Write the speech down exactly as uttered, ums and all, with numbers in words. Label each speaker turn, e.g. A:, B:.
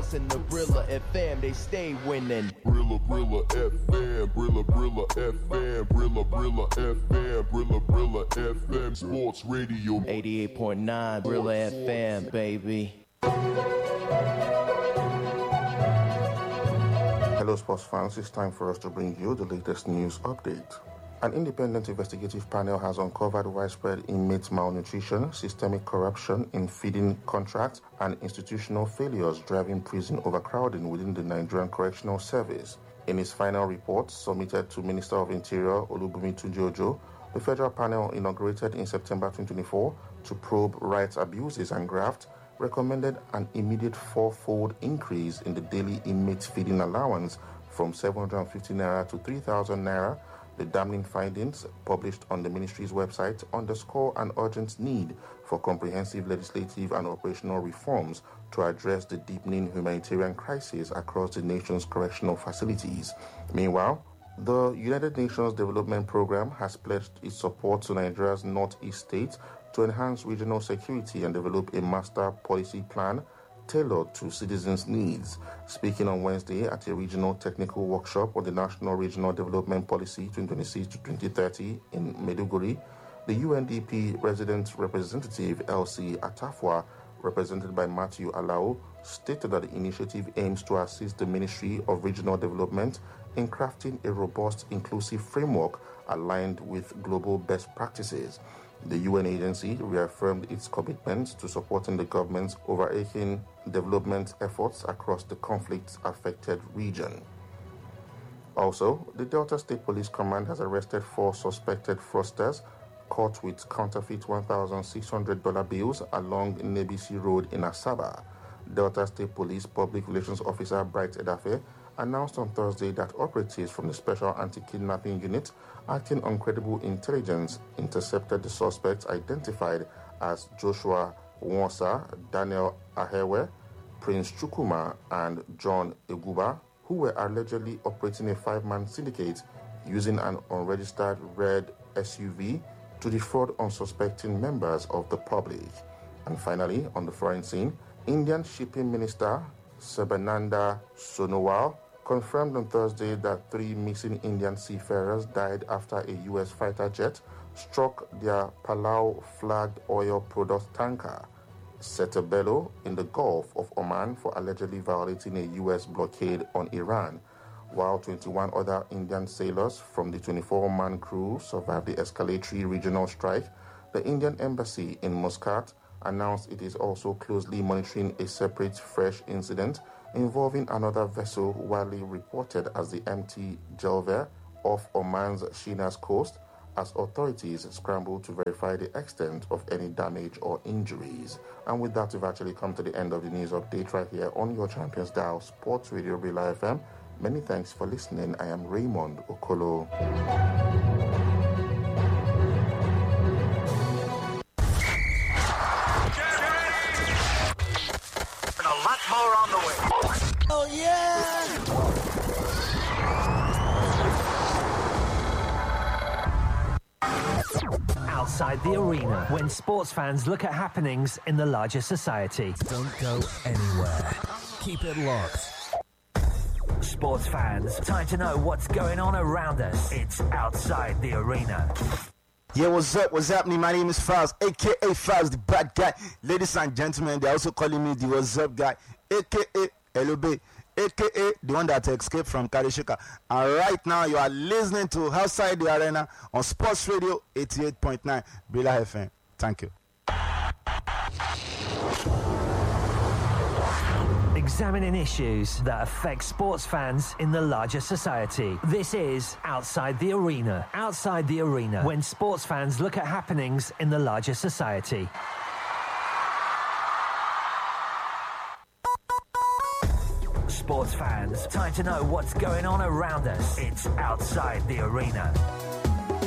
A: listen to Brilla F M, they stay winning.
B: Brilla, Brilla F M, Brilla, Brilla F M, Brilla, Brilla F M, Brilla, Brilla F M, Sports Radio.
A: eighty-eight point nine Brilla F M, baby.
C: Hello sports fans, it's time for us to bring you the latest news update. An independent investigative panel has uncovered widespread inmate malnutrition, systemic corruption in feeding contracts, and institutional failures driving prison overcrowding within the Nigerian Correctional Service. In its final report submitted to Minister of Interior Olubunmi Tunji-Ojo, the federal panel, inaugurated in September twenty twenty-four to probe rights abuses and graft, recommended an immediate fourfold increase in the daily inmate feeding allowance from seven hundred fifty naira to three thousand naira. The damning findings, published on the ministry's website, underscore an urgent need for comprehensive legislative and operational reforms to address the deepening humanitarian crisis across the nation's correctional facilities. Meanwhile, the United Nations Development Programme has pledged its support to Nigeria's northeast states to enhance regional security and develop a master policy plan tailored to citizens' needs. Speaking on Wednesday at a regional technical workshop on the National Regional Development Policy twenty twenty-six to twenty thirty in Maiduguri, the U N D P resident representative Elsie Atafwa, represented by Matthew Alao, stated that the initiative aims to assist the Ministry of Regional Development in crafting a robust, inclusive framework aligned with global best practices. The U N agency reaffirmed its commitment to supporting the government's overarching development efforts across the conflict-affected region. Also, the Delta State Police Command has arrested four suspected fraudsters caught with counterfeit one thousand six hundred dollars bills along Nebisi Road in Asaba. Delta State Police Public Relations Officer Bright Edafe announced on Thursday that operatives from the Special Anti-Kidnapping Unit, acting on credible intelligence, intercepted the suspects identified as Joshua Wonsa, Daniel Ahewe, Prince Chukuma, and John Eguba, who were allegedly operating a five-man syndicate using an unregistered red S U V to defraud unsuspecting members of the public. And finally, on the foreign scene, Indian Shipping Minister Sabananda Sonowal confirmed on Thursday that three missing Indian seafarers died after a U S fighter jet struck their Palau-flagged oil product tanker, Setebello, in the Gulf of Oman for allegedly violating a U S blockade on Iran, while twenty-one other Indian sailors from the twenty-four man crew survived the escalatory regional strike. The Indian embassy in Muscat announced it is also closely monitoring a separate fresh incident involving another vessel widely reported as the M T Jelver off Oman's Shinas coast, as authorities scramble to verify the extent of any damage or injuries. And with that, we've actually come to the end of the news update right here on your Champions Dial, Sports Radio Brilla F M. Many thanks for listening. I am Raymond Okolo.
D: More on the way.
E: Oh, yeah!
F: Outside the arena, when sports fans look at happenings in the larger society.
G: Don't go anywhere. Keep it locked.
F: Sports fans, time to know what's going on around us. It's Outside the Arena.
H: Yeah, what's up? What's happening? My name is Faz, aka Faz, the bad guy. Ladies and gentlemen, they're also calling me the What's Up guy, aka L O B, aka the one that escaped from Karishika. And right now, you are listening to Outside the Arena on Sports Radio eighty-eight point nine Brilla F M. Thank you.
F: Examining issues that affect sports fans in the larger society. This is Outside the Arena. Outside the Arena, when sports fans look at happenings in the larger society. Sports fans, time to know what's going on around us. It's Outside the Arena.